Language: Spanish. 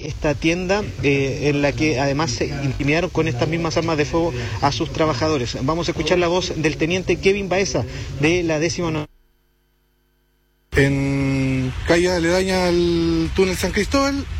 esta tienda en la que además se intimidaron con estas mismas armas de fuego a sus trabajadores. Vamos a escuchar la voz del teniente Kevin Baeza de la 19ª. En calle aledaña al túnel San Cristóbal